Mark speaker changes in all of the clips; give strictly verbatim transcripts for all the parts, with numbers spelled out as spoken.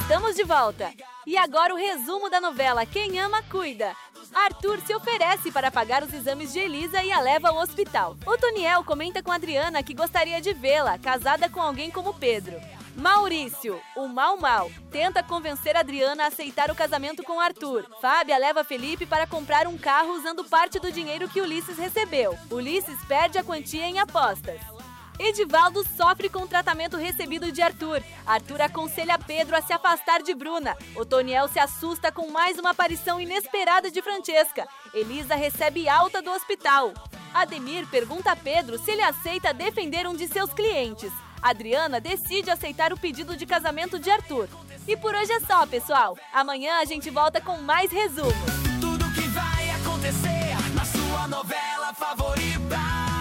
Speaker 1: estamos de volta. E agora o resumo da novela Quem Ama, Cuida. Arthur se oferece para pagar os exames de Elisa e a leva ao hospital. Otoniel comenta com Adriana que gostaria de vê-la casada com alguém como Pedro. Maurício, o Mau Mau, tenta convencer Adriana a aceitar o casamento com Arthur. Fábia leva Felipe para comprar um carro usando parte do dinheiro que Ulisses recebeu. Ulisses perde a quantia em apostas. Edivaldo sofre com o tratamento recebido de Arthur. Arthur aconselha Pedro a se afastar de Bruna. Otoniel se assusta com mais uma aparição inesperada de Francesca. Elisa recebe alta do hospital. Ademir pergunta a Pedro se ele aceita defender um de seus clientes. Adriana decide aceitar o pedido de casamento de Arthur. E por hoje é só, pessoal. Amanhã a gente volta com mais resumos.
Speaker 2: Tudo que vai acontecer na sua novela favorita.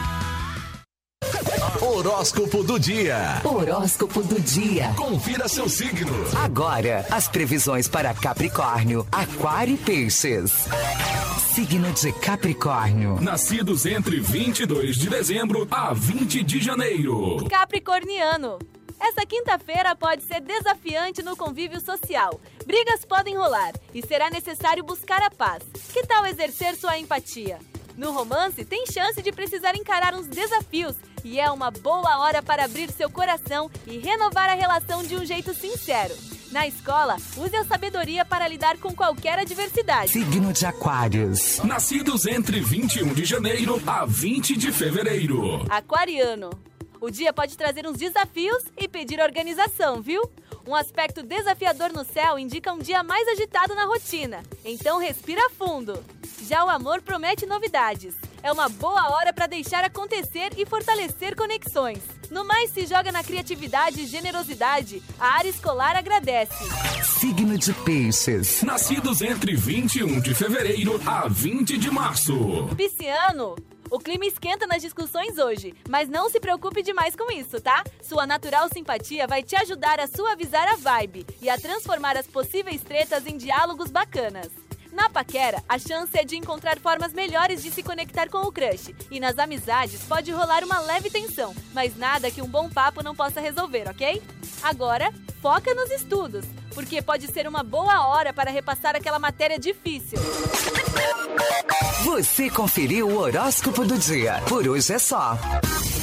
Speaker 3: Horóscopo do dia.
Speaker 4: Horóscopo do dia.
Speaker 3: Confira seu signo.
Speaker 4: Agora, as previsões para Capricórnio, Aquário e Peixes. Signo de Capricórnio.
Speaker 5: Nascidos entre vinte e dois de dezembro a vinte de janeiro.
Speaker 1: Capricorniano. Essa quinta-feira pode ser desafiante no convívio social. Brigas podem rolar e será necessário buscar a paz. Que tal exercer sua empatia? No romance, tem chance de precisar encarar uns desafios e é uma boa hora para abrir seu coração e renovar a relação de um jeito sincero. Na escola, use a sabedoria para lidar com qualquer adversidade.
Speaker 4: Signo de Aquários.
Speaker 5: Nascidos entre vinte e um de janeiro a vinte de fevereiro.
Speaker 1: Aquariano. O dia pode trazer uns desafios e pedir organização, viu? Um aspecto desafiador no céu indica um dia mais agitado na rotina. Então respira fundo. Já o amor promete novidades. É uma boa hora para deixar acontecer e fortalecer conexões. No mais, se joga na criatividade e generosidade. A área escolar agradece.
Speaker 4: Signo de Peixes.
Speaker 5: Nascidos entre vinte e um de fevereiro a vinte de março.
Speaker 1: Pisciano. O clima esquenta nas discussões hoje, mas não se preocupe demais com isso, tá? Sua natural simpatia vai te ajudar a suavizar a vibe e a transformar as possíveis tretas em diálogos bacanas. Na paquera, a chance é de encontrar formas melhores de se conectar com o crush. E nas amizades pode rolar uma leve tensão, mas nada que um bom papo não possa resolver, ok? Agora, foca nos estudos, porque pode ser uma boa hora para repassar aquela matéria difícil.
Speaker 4: Você conferiu o horóscopo do dia. Por hoje é só.